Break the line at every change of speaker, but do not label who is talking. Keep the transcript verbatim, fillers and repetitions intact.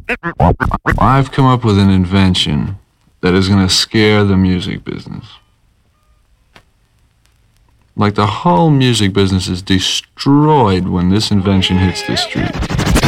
I've come up with an invention that is going to scare the music business. Like the whole music business is destroyed when this invention hits the street.